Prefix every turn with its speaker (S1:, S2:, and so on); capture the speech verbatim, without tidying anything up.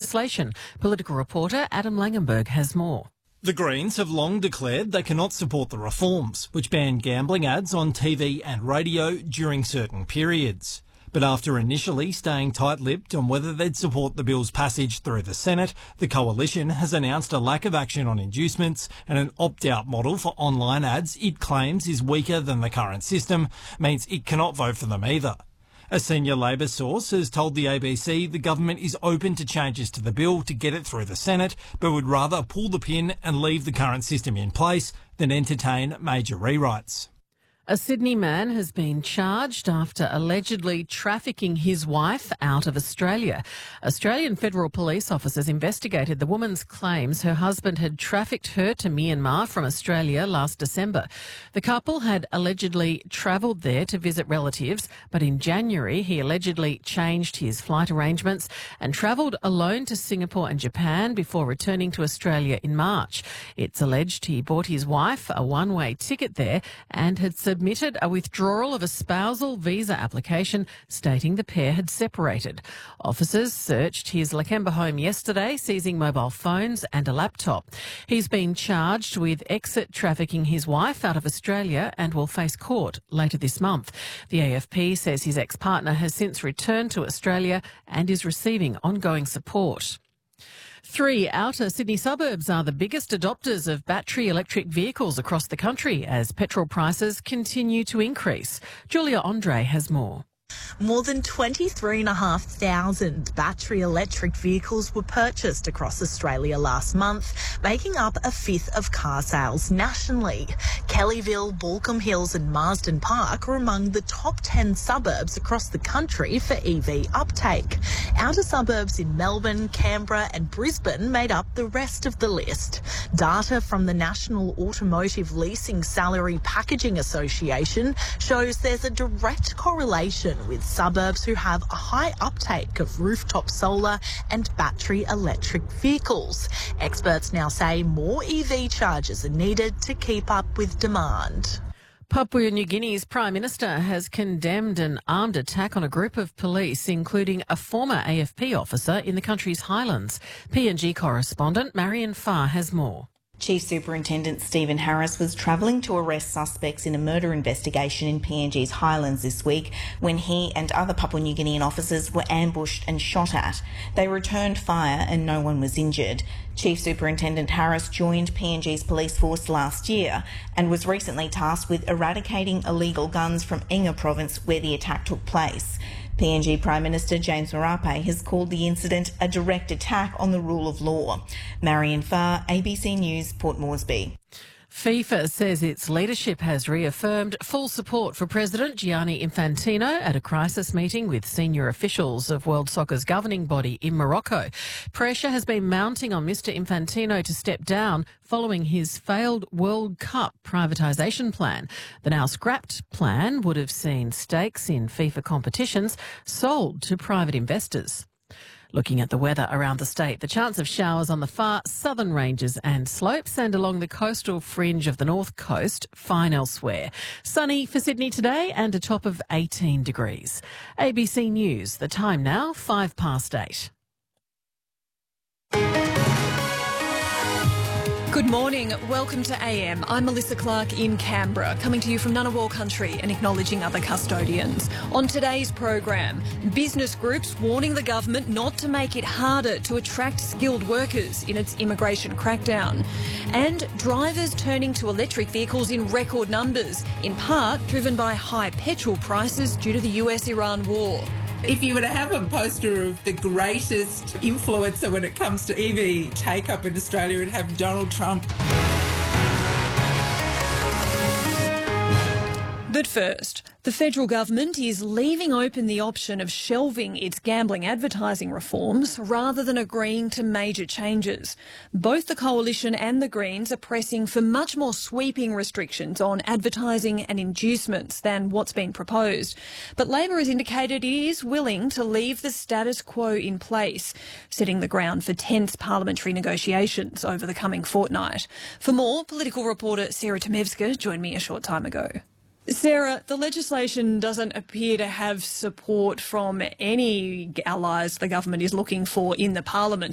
S1: legislation. Political reporter Adam Langenberg has more.
S2: The Greens have long declared they cannot support the reforms, which ban gambling ads on T V and radio during certain periods. But after initially staying tight-lipped on whether they'd support the bill's passage through the Senate, the coalition has announced a lack of action on inducements, and an opt-out model for online ads it claims is weaker than the current system means it cannot vote for them either. A senior Labor source has told the A B C the government is open to changes to the bill to get it through the Senate, but would rather pull the pin and leave the current system in place than entertain major rewrites.
S1: A Sydney man has been charged after allegedly trafficking his wife out of Australia. Australian federal police officers investigated the woman's claims her husband had trafficked her to Myanmar from Australia last December. The couple had allegedly travelled there to visit relatives, but in January he allegedly changed his flight arrangements and travelled alone to Singapore and Japan before returning to Australia in March. It's alleged he bought his wife a one-way ticket there and had submitted Submitted a withdrawal of a spousal visa application stating the pair had separated. Officers searched his Lakemba home yesterday, seizing mobile phones and a laptop. He's been charged with exit trafficking his wife out of Australia and will face court later this month. The A F P says his ex-partner has since returned to Australia and is receiving ongoing support. Three outer Sydney suburbs are the biggest adopters of battery electric vehicles across the country as petrol prices continue to increase. Julia Andre has more.
S3: More than twenty-three thousand five hundred battery electric vehicles were purchased across Australia last month, making up a fifth of car sales nationally. Kellyville, Baulkham Hills and Marsden Park are among the top ten suburbs across the country for E V uptake. Outer suburbs in Melbourne, Canberra and Brisbane made up the rest of the list. Data from the National Automotive Leasing Salary Packaging Association shows there's a direct correlation with suburbs who have a high uptake of rooftop solar and battery electric vehicles. Experts now say more E V chargers are needed to keep up with demand.
S1: Papua New Guinea's Prime Minister has condemned an armed attack on a group of police, including a former A F P officer in the country's highlands. P N G correspondent Marion Farr has more.
S4: Chief Superintendent Stephen Harris was travelling to arrest suspects in a murder investigation in P N G's Highlands this week when he and other Papua New Guinean officers were ambushed and shot at. They returned fire and no one was injured. Chief Superintendent Harris joined P N G's police force last year and was recently tasked with eradicating illegal guns from Enga province where the attack took place. P N G Prime Minister James Marape has called the incident a direct attack on the rule of law. Marion Farr, A B C News, Port Moresby.
S1: FIFA says its leadership has reaffirmed full support for President Gianni Infantino at a crisis meeting with senior officials of World Soccer's governing body in Morocco. Pressure has been mounting on Mister Infantino to step down following his failed World Cup privatisation plan. The now scrapped plan would have seen stakes in FIFA competitions sold to private investors. Looking at the weather around the state, the chance of showers on the far southern ranges and slopes and along the coastal fringe of the north coast, fine elsewhere. Sunny for Sydney today and a top of eighteen degrees. A B C News, the time now, five past eight.
S5: Good morning. Welcome to A M. I'm Melissa Clark in Canberra, coming to you from Ngunnawal country and acknowledging other custodians. On today's program, business groups warning the government not to make it harder to attract skilled workers in its immigration crackdown. And drivers turning to electric vehicles in record numbers, in part driven by high petrol prices due to the U S Iran war.
S6: If you were to have a poster of the greatest influencer when it comes to E V take-up in Australia, it'd have Donald Trump.
S5: But first, the federal government is leaving open the option of shelving its gambling advertising reforms rather than agreeing to major changes. Both the Coalition and the Greens are pressing for much more sweeping restrictions on advertising and inducements than what's been proposed. But Labor has indicated it is willing to leave the status quo in place, setting the ground for tense parliamentary negotiations over the coming fortnight. For more, political reporter Sarah Tomevska joined me a short time ago. Sarah, the legislation doesn't appear to have support from any allies the government is looking for in the parliament.